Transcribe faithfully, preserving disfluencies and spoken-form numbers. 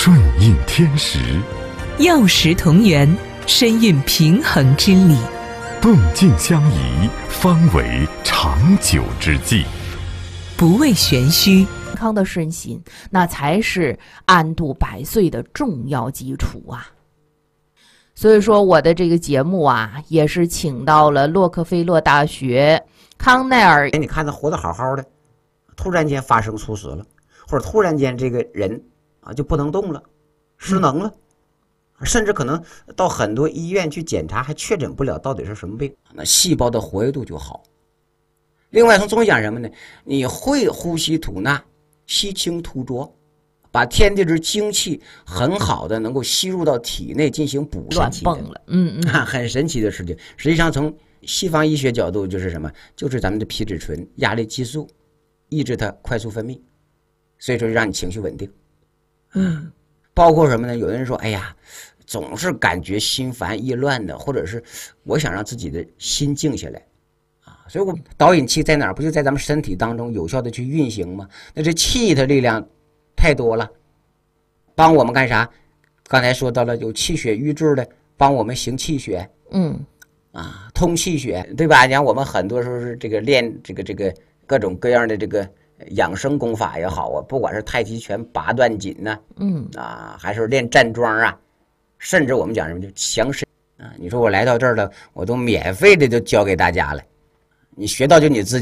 顺应天时， 药食同源，深蕴平衡之理。 动静相宜，方为长久之计。 不畏玄虚， 健康的身心，那才是安度百岁的重要基础啊。所以说我的这个节目啊，也是请到了洛克菲勒大学康奈尔。 你看他活得好好的，突然间发生猝死了，或者突然间这个人啊就不能动了，失能了，嗯、甚至可能到很多医院去检查还确诊不了到底是什么病，那细胞的活跃度就好。另外从中医讲什么呢？你会呼吸吐纳，吸清吐浊，把天地之精气很好的能够吸入到体内进行补乱蹦了，嗯嗯， 很神奇的事情。实际上从西方医学角度就是什么？就是咱们的皮质醇、压力激素，抑制它快速分泌，所以说让你情绪稳定。 嗯， 包括什么呢？有的人说，哎呀，总是感觉心烦意乱的，或者是我想让自己的心静下来。所以我导引气在哪儿？不就在咱们身体当中有效的去运行吗？那这气的力量太多了，帮我们干啥？刚才说到了有气血瘀滞的，帮我们行气血， 嗯， 啊，通气血，对吧？你看我们很多时候是这个练这个这个各种各样的这个养生功法也好啊，不管是太极拳、八段锦呐、啊， 嗯啊，还是练站桩啊，甚至我们讲什么就强身啊。你说我来到这儿了，我都免费的就教给大家了。你学到就你自己。